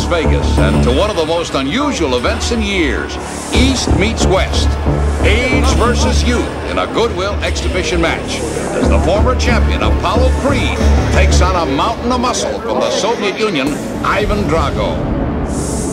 Vegas and to one of the most unusual events in years. East meets West. Age versus youth in a goodwill exhibition match as the former champion Apollo Creed takes on a mountain of muscle from the Soviet Union, Ivan Drago.